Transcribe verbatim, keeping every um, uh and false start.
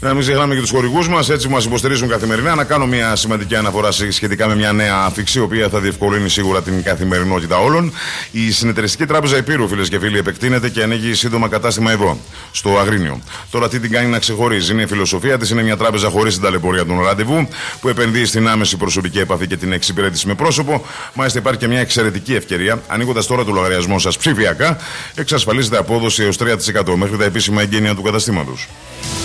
Να μην ξεχνάμε και τους χορηγούς μας, έτσι που μας υποστηρίζουν καθημερινά. Να κάνω μια σημαντική αναφορά σχετικά με μια νέα αφίξη, η οποία θα διευκολύνει σίγουρα την καθημερινότητα όλων. Η Συνεταιριστική Τράπεζα Ηπείρου, φίλες και φίλοι, επεκτείνεται και ανοίγει σύντομα κατάστημα εδώ, στο Αγρίνιο. Τώρα, τι την κάνει να ξεχωρίζει? Είναι η φιλοσοφία της, είναι μια τράπεζα χωρίς την ταλαιπωρία των ραντεβού, που επενδύει στην άμεση προσωπική επαφή και την εξυπηρέτηση με πρόσωπο. Μάλιστα, υπάρχει και μια εξαιρετική ευκαιρία. Ανοίγοντας τώρα το λογαριασμό σας ψηφιακά, εξασφαλίζεται απόδοση έως τρία τοις εκατό μέχρι τα επίσημα εγγένεια του καταστήματος.